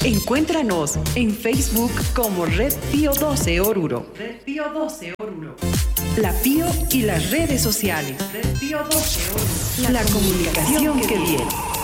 Encuéntranos en Facebook como Red Pío 12 Oruro. Red Pío 12 Oruro. La Pío y las redes sociales. Red Pío 12 Oruro. La comunicación que viene.